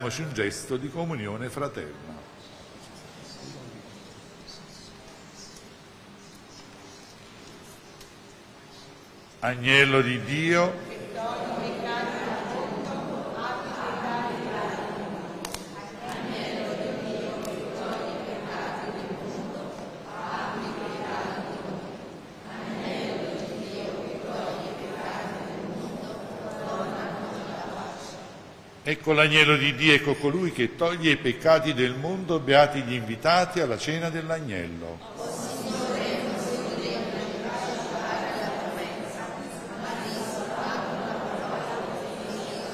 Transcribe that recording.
un gesto di comunione fraterna. Agnello di Dio, ecco l'agnello di Dio, ecco colui che toglie i peccati del mondo, beati gli invitati alla cena dell'agnello.